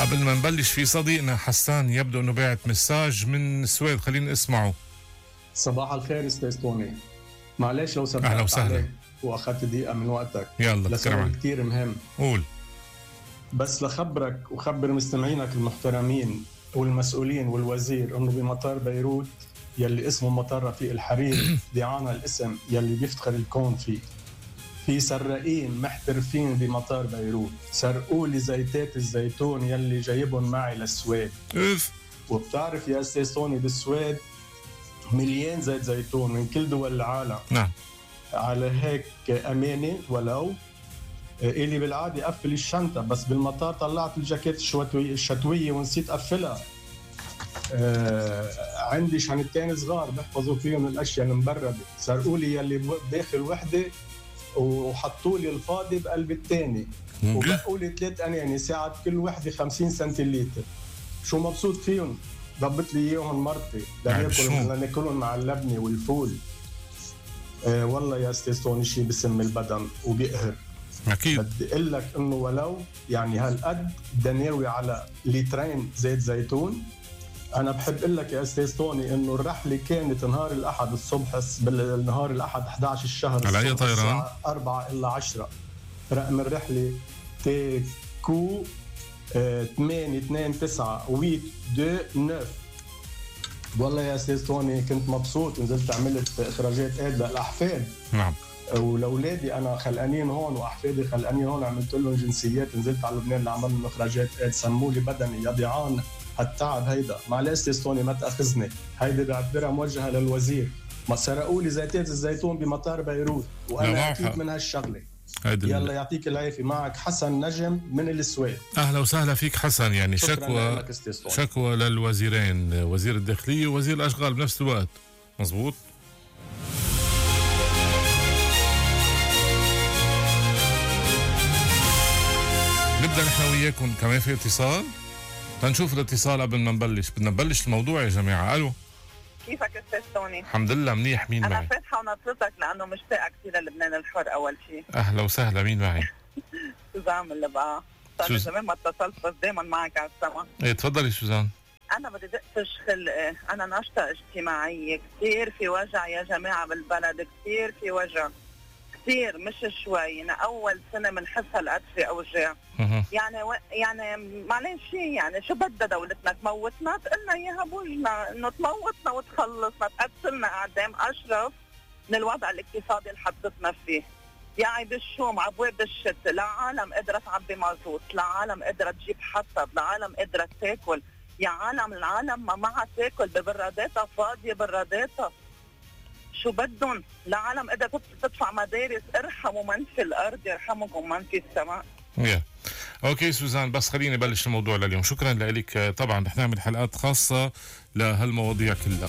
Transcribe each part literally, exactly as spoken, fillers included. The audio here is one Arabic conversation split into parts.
قبل ما نبلش في صديقنا حسان يبدو انه بعت مساج من السويد، خلينا نسمعه. صباح الخير استاذ توني، معلش لو سبقت اهلا وسهلا واخذت دقيقه من وقتك. يلا لسبب كتير مهم. قول. بس لخبرك وخبر مستمعينك المحترمين والمسؤولين والوزير انه بمطار بيروت يلي اسمه مطار رفيق الحريري دعانا الاسم يلي بيفتخر الكون فيه، في سراقين محترفين بمطار بيروت سرقوا لي زيتات الزيتون يلي جايبهم معي للسويد. اف وبتعرف يا استاذ توني بالسويد مليان زيت زيتون من كل دول العالم. نعم. على هيك امانه ولو إلي بالعاده قفل الشنطه، بس بالمطار طلعت الجاكيت الشتويه الشتويه ونسيت قفلها. آه عندي شنطتين صغار بحفظوا فيهم الاشياء المبرده، سرقوا لي يلي داخل وحده وحطوا لي الفاضي بقلب الثاني وبقوا لي ثلاث اناني ساعه كل وحده خمسين سنتيلتر. شو مبسوط فيهم، ضبط لي اياهم مرتي لناكل ناكلهم مع اللبنه والفول. آه والله يا استاذ توني شيء بسم البدن وبيقهر. اكيد بدي اقول لك انه ولو يعني هالقد دناوي على لترين زيت زيتون. انا بحب اقول لك يا استاذ توني انه الرحله كانت نهار الاحد الصبح، بالنهار الاحد احد عشر الشهر على اي طيران؟ أربعة إلا عشرة. رقم الرحله تي كو ثمانية اثنين تسعة ثمانية اثنين تسعة. والله يا استاذ توني كنت مبسوط، نزلت عملت اخراجات عيد للاحفاد. نعم. والاولادي انا خلقانين هون واحفادي خلقانين هون، عملت لهم جنسيات، نزلت على لبنان لعمل لهم اخراجات عيد. سموا لي بدني يا ضيعان هالتعب هيدا. معلش استاذ توني ما تاخذني، هيدي بعتبرها موجهه للوزير. ما سرقوا لي زيتات الزيتون بمطار بيروت وانا اكيد من هالشغله. يلا يعطيك العافيه. معك حسن نجم من السويد. اهلا وسهلا فيك حسن. يعني شكوى شكوى للوزيرين، وزير الداخليه ووزير الاشغال بنفس الوقت. مزبوط. نبدا نحن وياكم كمان في اتصال. تنشوف الاتصال قبل ما نبلش. بدنا نبلش الموضوع يا جماعه. الو، كيفك استاذ توني؟ الحمد لله منيح. مين معي؟ انا فاتحه ونطرتك لانه مشتاقه كثير للبنان الحر. اول شيء اهلا وسهلا. مين معي؟ سوزان من البقاع. صار لي زمان ما اتصلت بس دائما معك على السما. ايه تفضلي سوزان. انا بدي دقفش خلقي، انا ناشطه اجتماعيه كثير، في وجع يا جماعه بالبلد، كثير في وجع كثير مش شوي. يعني اول سنه بنحس هالقد في اوجاع. يعني و... يعني معلش يعني شو بدها دولتنا تموتنا؟ تقلنا اياها بوجنا انه تموتنا وتخلصنا، تقتلنا اعدام اشرف من الوضع الاقتصادي اللي حطتنا فيه. يعني بالشوم عبواب الشتاء، لا عالم قدرت تعبي مازوت، لا عالم قدرت تجيب حطب، لا عالم قدرت تاكل. يا عالم العالم ما معها تاكل ببراداتها، فاضيه براداتها. شو بدهم؟ لا عالم قدرت تدفع مدارس. ارحموا من في الارض يرحمكم من في السماء. yeah. اوكي سوزان، بس خليني بلش الموضوع لليوم. شكرا لك. طبعا رح نعمل حلقات خاصه لهالمواضيع كلها.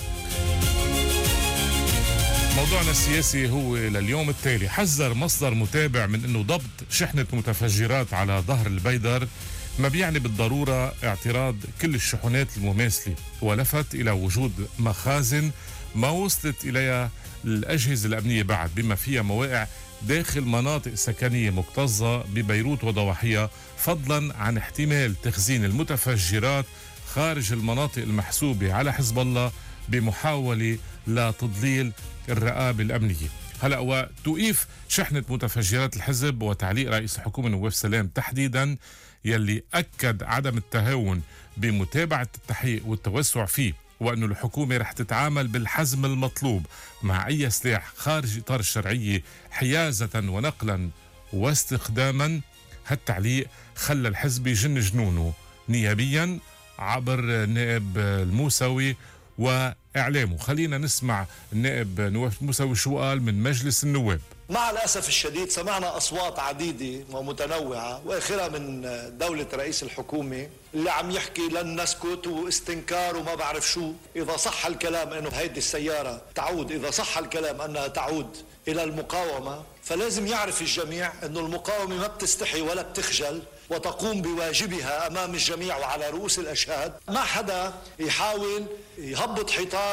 موضوعنا السياسي هو لليوم التالي. حذر مصدر متابع من انه ضبط شحنه متفجرات على ظهر البيدر ما بيعني بالضروره اعتراض كل الشحنات المماثله، ولفت الى وجود مخازن ما وصلت اليها الاجهزه الامنيه بعد، بما فيها مواقع داخل مناطق سكنيه مكتظه ببيروت وضواحيها، فضلا عن احتمال تخزين المتفجرات خارج المناطق المحسوبه على حزب الله بمحاوله لتضليل الرقابه الامنيه. هلا وتوقيف شحنه متفجرات الحزب وتعليق رئيس الحكومه نواف سلام تحديدا، يلي اكد عدم التهاون بمتابعه التحقيق والتوسع فيه، وأنه الحكومة رح تتعامل بالحزم المطلوب مع أي سلاح خارج إطار الشرعية حيازة ونقلا واستخداما. هالتعليق خلى الحزب يجن جنونه نيابيا عبر النائب الموسوي وإعلامه. خلينا نسمع النائب نواف الموسوي شو قال من مجلس النواب. مع الأسف الشديد سمعنا أصوات عديدة ومتنوعة وآخرها من دولة رئيس الحكومة اللي عم يحكي لن نسكت واستنكار وما بعرف شو. إذا صح الكلام أنه هيدي السيارة تعود، إذا صح الكلام أنها تعود إلى المقاومة، فلازم يعرف الجميع أنه المقاومة ما بتستحي ولا بتخجل وتقوم بواجبها أمام الجميع وعلى رؤوس الأشهاد. ما حدا يحاول يهبط حيطان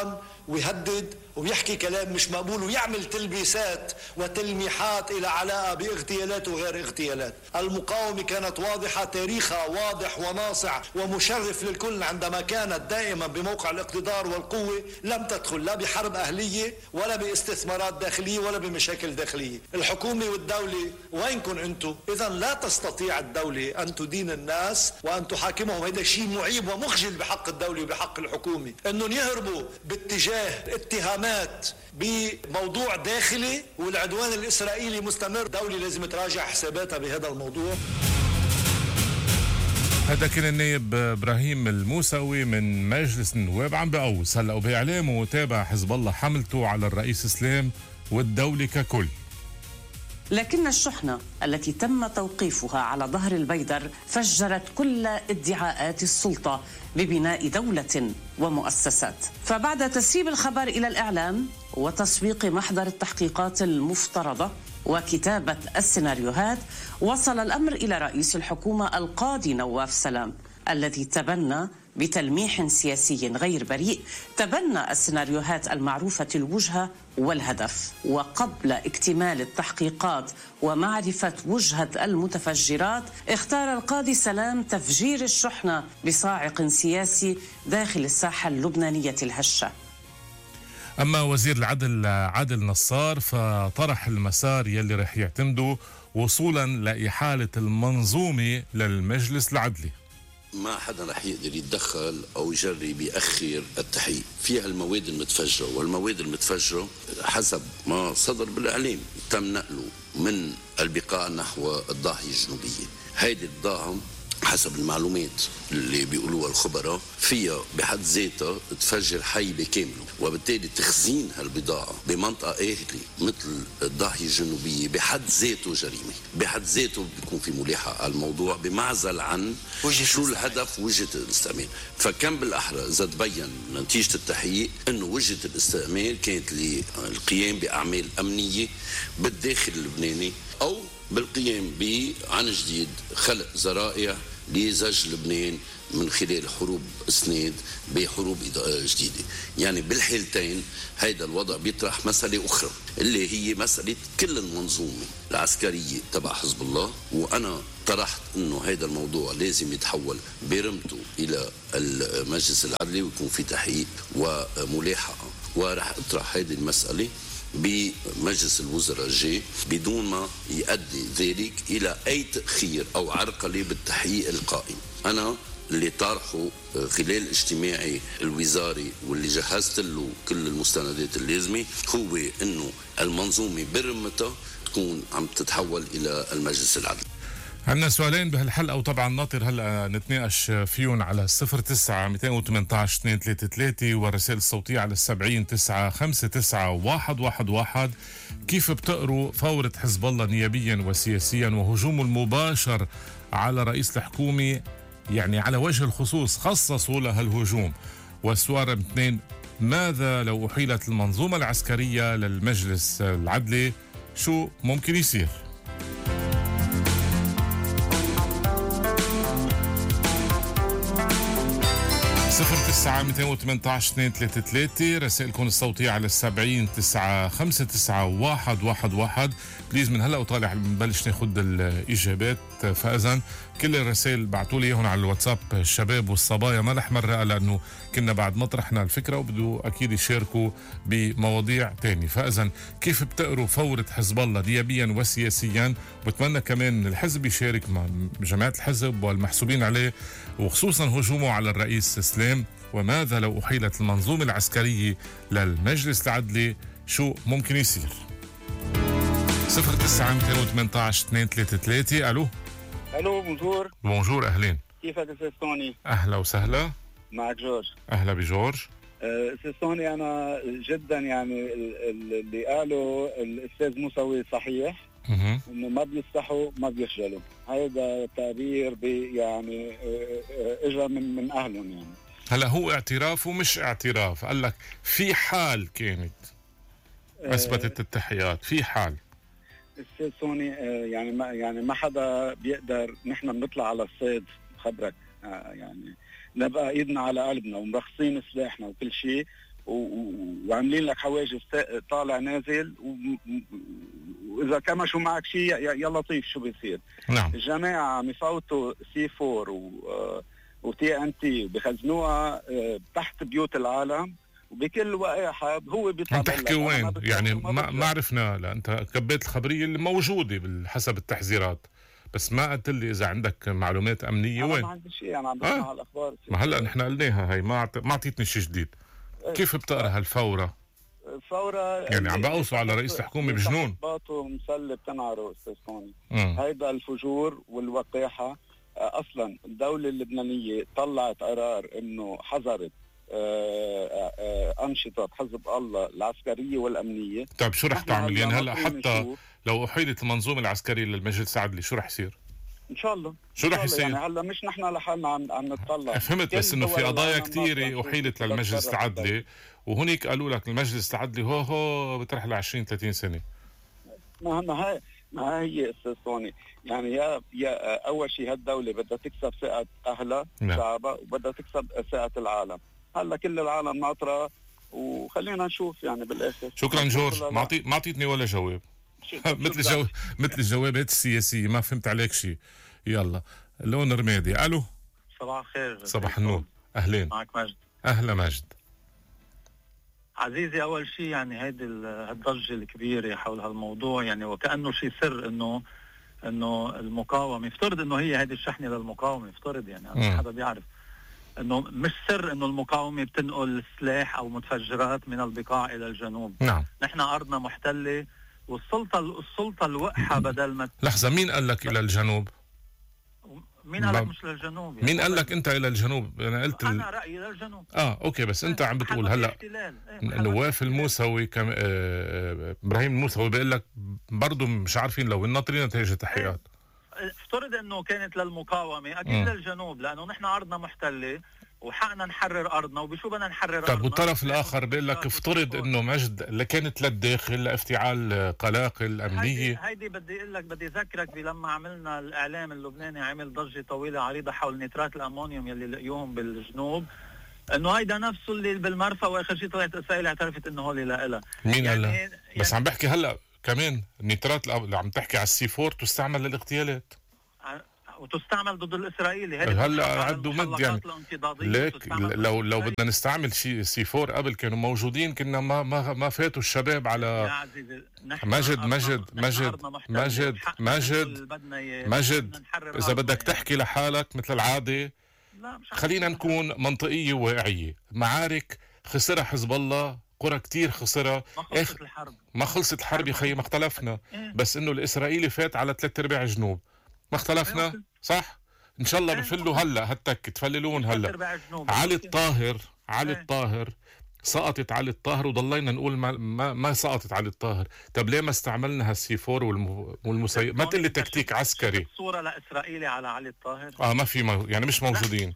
ويهدد ويحكي كلام مش مقبول ويعمل تلبيسات وتلميحات إلى علاقة باغتيالات وغير اغتيالات. المقاومة كانت واضحة، تاريخها واضح وناصع ومشرف للكل عندما كانت دائما بموقع الاقتدار والقوة، لم تدخل لا بحرب أهلية ولا باستثمارات داخلية ولا بمشاكل داخلية. الحكومة والدولة وينكم أنتم؟ إذا لا تستطيع الدولة أن تدين الناس وأن تحاكمهم. هذا شيء معيب ومخجل بحق الدولة وبحق الحكومة، أنهم يهربوا باتجاه اتهامات بموضوع داخلي والعدوان الإسرائيلي مستمر. دولة لازم تراجع حساباتها بهذا الموضوع. هذا كان النائب إبراهيم الموسوي من مجلس النواب عم بقوس هلا وبإعلامه تابع حزب الله حملته على الرئيس سليم والدولة ككل. لكن الشحنة التي تم توقيفها على ظهر البيدر فجرت كل ادعاءات السلطة ببناء دولة ومؤسسات. فبعد تسريب الخبر إلى الإعلام وتسويق محضر التحقيقات المفترضة وكتابة السيناريوهات، وصل الأمر إلى رئيس الحكومة القاضي نواف سلام الذي تبنى بتلميح سياسي غير بريء تبنى السيناريوهات المعروفة الوجهة والهدف. وقبل اكتمال التحقيقات ومعرفة وجهة المتفجرات، اختار القاضي سلام تفجير الشحنة بصاعق سياسي داخل الساحة اللبنانية الهشة. أما وزير العدل عادل نصار فطرح المسار يلي رح يعتمده وصولا لإحالة المنظومة للمجلس العدلي. ما حدا رح يقدر يتدخل أو يجرب يأخر التحقيق في المواد المتفجرة، والمواد المتفجرة حسب ما صدر بالإعلام تم نقله من البقاع نحو الضاحية الجنوبية. هيدي الضاحية حسب المعلومات اللي بيقولوها الخبراء فيها بحد ذاتها تفجر حي بكامله، وبالتالي تخزين هالبضاعة بمنطقة آخرة مثل الضاحية الجنوبية بحد ذاته جريمة، بحد ذاته بيكون في ملاحقة على الموضوع بمعزل عن شو الهدف وجهة الاستعمال. فكم بالأحرى إذا تبين نتيجة التحقيق أنه وجهة الاستعمال كانت للقيام بأعمال أمنية بالداخل اللبناني أو بالقيام ب عن جديد خلق ذرائع لزج لبنان من خلال حروب اسناد بحروب جديده. يعني بالحالتين هيدا الوضع بيطرح مساله اخرى اللي هي مساله كل المنظومه العسكريه تبع حزب الله. وانا طرحت انه هيدا الموضوع لازم يتحول برمته الى المجلس العدلي ويكون في تحقيق وملاحقه، وراح اطرح هيدي المساله بمجلس الوزراء الجاي بدون ما يؤدي ذلك إلى أي تأخير أو عرقلة بالتحقيق القائم. أنا اللي طارحه خلال اجتماعي الوزاري واللي جهزت له كل المستندات اللازمة هو أنه المنظومة برمتها تكون عم تتحول إلى المجلس العدلي. عندنا سؤالين بهالحلقة وطبعا ناطر هلا نتناقش فيهم على صفر تسعة مئتين وثمانية عشر اثنين ثلاثة ثلاثة والرسائل الصوتية على السبعين تسعة خمسة تسعة واحد واحد واحد. كيف بتقروا فورة حزب الله نيابيا وسياسيا وهجومه المباشر على رئيس الحكومة، يعني على وجه الخصوص خصصوا لهالهجوم؟ والسؤال اثنين، ماذا لو أحيلت المنظومة العسكرية للمجلس العدلي؟ شو ممكن يصير؟ صفر تسعة مئتين وثمانية عشر اثنين ثلاثة ثلاثة. رسائلكم الصوتية على السبعين تسعة خمسة تسعة واحد واحد واحد. بليز من هلا وطالع نبلش ناخد الإجابات. فإذا كل الرسائل بعتوا لي هون على الواتساب الشباب والصبايا ما رح مرة لأنه كنا بعد ما طرحنا الفكرة وبدو أكيد يشاركوا بمواضيع تاني. فإذا كيف بتقروا فورة حزب الله نيابيا وسياسيا؟ وبتمنى كمان الحزب يشارك مع جماعة الحزب والمحسوبين عليه وخصوصا هجومه على الرئيس سليم. وماذا لو أحيلت المنظومة العسكرية للمجلس العدلي؟ شو ممكن يصير؟ صفر تسعة مئتين وثمانية عشر اثنين ثلاثة ثلاثة. ألو الو بونجور. بونجور أهلين. كيفك استاذ سوني؟ أهلا وسهلا. معك جورج. أهلا بجورج. استاذ سوني أنا جدا يعني اللي قاله الأستاذ موسوي صحيح، إنه ما بيستحوا ما بيخجلوا. هذا تعبير بي يعني إجا من من أهلهم. يعني هلا هو اعتراف ومش اعتراف، قال لك في حال كانت أثبتت التحيات في حال. استاذ سوني يعني ما يعني ما حدا بيقدر، نحن بنطلع على الصيد خبرك يعني نبقى ايدنا على قلبنا ومرخصين سلاحنا وكل شيء، وعاملين لك حواجز طالع نازل، واذا كمشوا معك شيء يا لطيف شو بيصير. نعم. الجماعه عم يفوتوا سي فور وتي ان تي بخزنوها تحت بيوت العالم، وبكل وقاحه هو بيطلع. عم تحكي وين؟ يعني ما ما عرفنا. لا انت كبيت الخبريه اللي موجوده حسب التحذيرات، بس ما قلت لي اذا عندك معلومات امنيه. وين؟ ما عندي شيء، انا عم بسمع آه. الاخبار. ما هلا نحن قلناها هي، ما ما اعطيتني شيء جديد. كيف بتقرا هالفوره؟ الثوره يعني عم بقوصوا على رئيس الحكومه بجنون. باطو مسلب تنعره استاذ سوني. هيدا الفجور والوقاحه. اصلا الدوله اللبنانيه طلعت قرار انه حظرت أنشطة حزب الله العسكرية والأمنية. طيب شو رح تعمل يعني هلا حتى لو أحيلت المنظومة العسكرية للمجلس العدلي شو رح يصير؟ إن شاء الله. شو رح يصير؟ يعني هلا مش نحن لحالنا عم عم نتطلع. فهمت، بس إنه في قضايا كثيرة أحيلت للمجلس العدلي، وهنيك قالوا لك المجلس العدلي هو هو بترح ل عشرين ثلاثين سنة. ما ما هي ما هي استاذ سوني، يعني يا يا أول شيء هالدولة بدها تكسب ثقة أهلها شعبها، وبدها تكسب ثقة العالم. هلا كل العالم ناطرة، وخلينا نشوف يعني بالاخر. شكرا جورج، ما عطي ما عطيتني ولا جواب. مثل الجو... مثل الجوابات السياسيه ما فهمت عليك شيء. يلا لون رمادي. الو صباح الخير. صباح النور، اهلين. معك مجد. اهلا مجد. عزيزي، اول شيء يعني هيدي الضجه الكبيره حول هالموضوع، يعني وكانه شيء سر انه انه المقاومه، يفترض انه هي هيدي الشحنه للمقاومه، يفترض يعني ما حدا بيعرف انه مش سر انه المقاومه بتنقل سلاح او متفجرات من البقاع الى الجنوب. نعم. نحن ارضنا محتله، والسلطه السلطه الوقحه بدل ما. لحظه، مين قال لك الى الجنوب؟ مين قال لك مش للجنوب؟ يعني مين قال لك انت الى الجنوب؟ انا قلت انا ال... رايي للجنوب. اه اوكي، بس انت عم بتقول هلا نواف الموسوي كم آه... ابراهيم الموسوي بيقول لك برضه مش عارفين لو الناطرين نتائج تحقيقات. افترض انه كانت للمقاومه، اكيد م. للجنوب، لانه نحن ارضنا محتله وحقنا نحرر ارضنا، وبشو بدنا نحرر ارضنا. طيب والطرف الاخر بيقول لك افترض انه مجد كانت للداخل لافتعال قلاقل امنيه. هيدي بدي اقول لك، بدي اذكرك بلما عملنا الاعلام اللبناني عمل ضجه طويله عريضه حول نترات الامونيوم يلي لقيوهم بالجنوب، انه هيدا نفسه اللي بالمرفأ، واخر شيء طلعت اسرائيل اعترفت انه هولي لا لها. مين قال يعني يعني بس عم بحكي هلا كمان النترات اللي عم تحكي على السي فور تستعمل للاغتيالات وتستعمل ضد الاسرائيلي. هلا عدوا مد يعني ليك لو لو بدنا نستعمل شيء سي فور قبل كانوا موجودين، كنا ما ما ما فاتوا الشباب على. يا عزيزي مجد مجد مجد مجد مجد مجد اذا بدك تحكي لحالك مثل العاده خلينا نكون منطقيه وواقعيه. معارك خسرها حزب الله، قرى كتير خسرها. ما خلصت الحرب ما خلصت الحرب يا خيي، ما اختلفنا، بس انه الاسرائيلي فات على ثلاث ارباع جنوب، ما اختلفنا صح؟ ان شاء الله بفلوا هلا هالتك تفللون هلا. علي الطاهر علي الطاهر سقطت علي الطاهر وضلينا نقول ما ما, ما سقطت علي الطاهر. طب ليه ما استعملنا هالسي فور والمسي ما تقول لي تكتيك عسكري؟ صوره لاسرائيلي على علي الطاهر؟ اه ما في مو... يعني مش موجودين.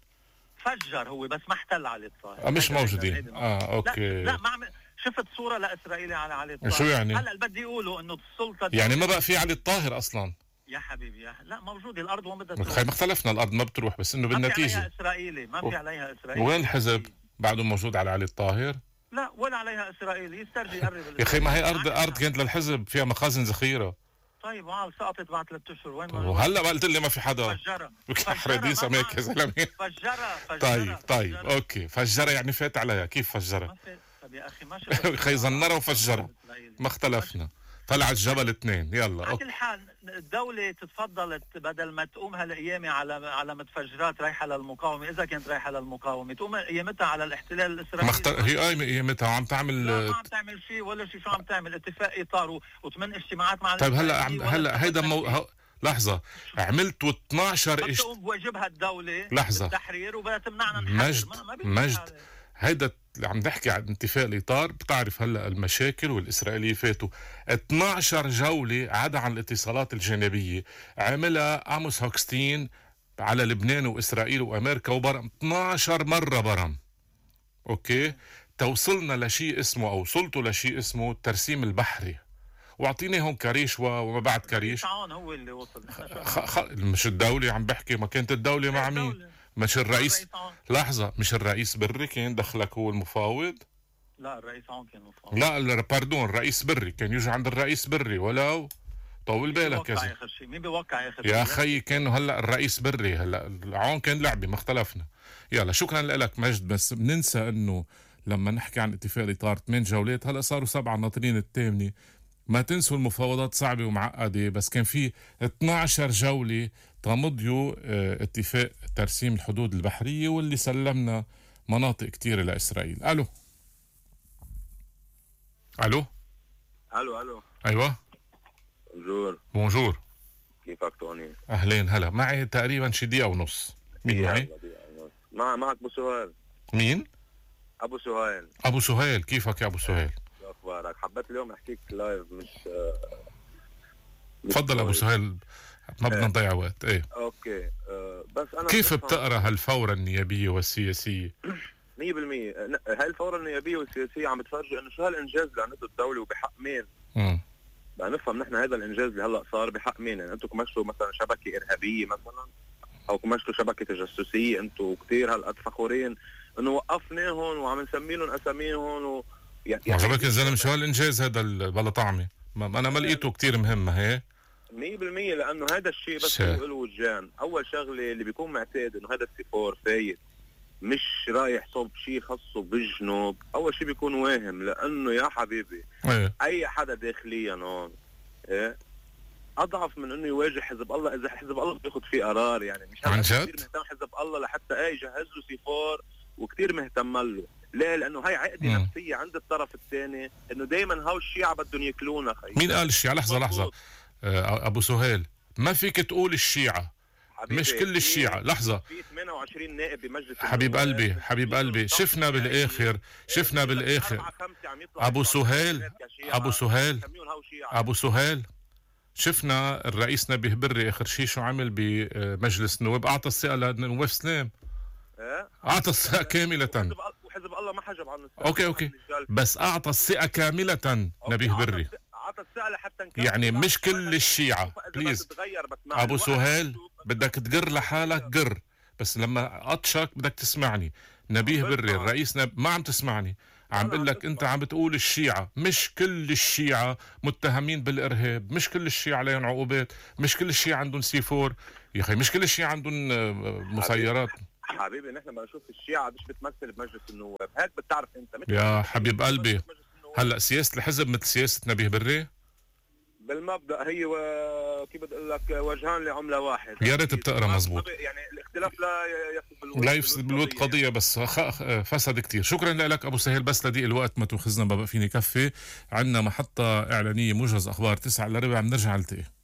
فجر هو بس ما احتل علي الطاهر. آه مش موجودين. اه اوكي. لا, لا ما عمل. شفت صوره لاسرائيلي على علي الطاهر؟ شو يعني؟ هلا بدي يقولوا انه السلطه يعني ما بقى في علي الطاهر اصلا. يا حبيبي يا لا موجود، الارض وين بدها تروح؟ ما اختلفنا، الارض ما بتروح، بس انه بالنتيجه ما في عليها اسرائيلي، ما في عليها اسرائيلي. وين الحزب؟ بعده موجود على علي الطاهر؟ لا ولا عليها اسرائيلي، يسترجي يقرب. يا اخي ما هي ارض ارض كانت للحزب فيها مخازن ذخيره. طيب وعال سقطت بعد ثلاث اشهر، وين وهلا ما قلت لي ما في حدا. فجرها فجرها سماك يا زلمه. فجرها طيب طيب اوكي، فجرها يعني فات عليها، كيف فجرها؟ طب يا اخي ما شفت اخي زنرها وفجرها، ما اختلفنا. طلع الجبل اثنين. يلا على كل حال الدولة تتفضلت بدل ما تقوم هالقيامة على على متفجرات رايحة للمقاومة، إذا كانت رايحة للمقاومة تقوم قيامتها على الاحتلال الإسرائيلي. مخت... هي قايمة قيامتها وعم تعمل. لا ما عم تعمل شيء ولا شيء. شو عم تعمل؟ اتفاق إطار وثمان اجتماعات مع. طيب هلا عم... هلا هيدا مو... ه... لحظة عملتوا اثناشر اجت... تقوم بواجبها الدولة لحظة بالتحرير وبدها تمنعنا نحرر. مجد ما... ما مجد هيدا اللي عم نحكي عن اتفاق الاطار. بتعرف هلا المشاكل والاسرائيليين فاتوا اثناشر جوله عدا عن الاتصالات الجانبيه عملها عاموس هوكستين على لبنان واسرائيل وامريكا وبرم اثناشر مره برم. اوكي توصلنا لشيء اسمه او وصلتوا لشيء اسمه الترسيم البحري، واعطيناهم كريش وما بعد كريش. هو اللي وصل. خ... خ... مش الدوله عم بحكي، ما كانت الدوله مع مين؟ مش الرئيس. لحظة، مش الرئيس بري كان دخلك هو المفاوض؟ لا الرئيس عون كان مفاوض. لا ال- باردون الرئيس بري كان يجي عند الرئيس بري ولو طول بالك يا بيوقع زلمه اخر شيء؟ مين بيوقع اخر يا شيء؟ خيي. كانوا هلا الرئيس بري، هلا عون كان لعبه، ما اختلفنا. يلا شكرا لك مجد. بس بننسى انه لما نحكي عن اتفاق الاطار ثمان جولات، هلا صاروا سبعه ناطرين الثامنه. ما تنسوا المفاوضات صعبه ومعقده، بس كان في اثنعش جوله تمضيوا اه اتفاق ترسيم الحدود البحريه واللي سلمنا مناطق كثيره لاسرائيل. الو الو الو الو ايوه بونجور. بونجور. كيفك توني؟ اهلين هلا. معي تقريبا شي دقيقه ونص. مين معي؟ مع معك ابو سهيل. مين؟ ابو سهيل. ابو سهيل. كيفك يا ابو سهيل؟ شو اخبارك؟ حبيت اليوم احكيك لايف مش تفضل ابو سهيل، ما بدنا نضيع وقت. ايه اوكي. أه بس انا كيف بتقرا هالفورة النيابية والسياسية؟ مية بالمية هاي الفورة النيابية والسياسية عم بتفرجي انه شو هالانجاز اللي عملته الدولة وبحق مين؟ امم بدنا نفهم نحن هذا الانجاز اللي هلا صار بحق مين؟ يعني انتم كمشتوا مثلا شبكة ارهابية مثلا او كمشتوا شبكة تجسسية، انتم كثير هالقد فخورين انه وقفناهم وعم نسمي لهم اساميهم و يعني عجبك يا زلمه شو هالانجاز هذا بلا طعمه؟ ما انا ما لقيته كثير مهم. هي مية بالمية لانه هذا الشيء بس له وجهان. اول شغله اللي بيكون معتاد انه هذا السفور فايت مش رايح صوب شيء خاصه بالجنوب، اول شيء بيكون واهم، لانه يا حبيبي ايه. اي حدا داخليا هون ايه اضعف من انه يواجه حزب الله اذا حزب الله بياخذ فيه قرار. يعني مش عن كثير جد؟ مهتم حزب الله لحتى ايه يجهز له سفور وكثير مهتم له. ليه؟ لانه هاي عقده مم. نفسيه عند الطرف الثاني انه دائما هاو الشيعة بدهم ياكلونا. خي مين قال الشيعة؟ لحظة لحظة آه ابو سهيل، ما فيك تقول الشيعة، مش كل الشيعة. لحظة في ثمانية وعشرين نائب بمجلس حبيب قلبي حبيب قلبي شفنا بالاخر شفنا بالاخر ابو سهيل ابو سهيل ابو سهيل شفنا الرئيس نبيه بري اخر شيء شو عمل بمجلس النواب؟ اعطى الثقة لنواف سلام. اعطى الثقة كاملة. وحزب الله ما حجب عن الثقة. اوكي اوكي بس اعطى الثقة كاملة نبيه بري. اعطى الثقة لحتى نكمل. يعني مش كل الشيعة. بليز ابو سهيل بدك تقر لحالك قر، بس لما اطشك بدك تسمعني. نبيه بري الرئيس نب... ما عم تسمعني. عم بقول لك انت عم بتقول الشيعة، مش كل الشيعة متهمين بالارهاب، مش كل الشيعة عليهم عقوبات، مش كل الشيعة عندهم سي فور يا اخي، مش كل الشيعة عندهم مسيرات. حبيبي نحن بدنا نشوف الشيعة مش بتمثل بمجلس النواب، هيك بتعرف انت يا حبيب قلبي. هلا سياسة الحزب مثل سياسة نبيه بري؟ بالمبدا هي و... كيف بدي اقول لك وجهان لعمله واحد. يا ريت بتقرا مزبوط. يعني الاختلاف لا يفسد بالود، لا يفسد بالود قضيه، بس فسد كتير. شكرا لك ابو سهيل. بس لضيق الوقت ما تاخذنا، ما بقى فيني كفي. عندنا محطه اعلانيه موجز اخبار تسعة الا ربع، بنرجع نلتقي.